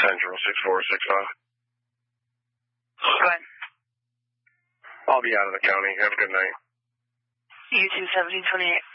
Central 6465. Go ahead. I'll be out of the county. Have a good night. You too, 1728.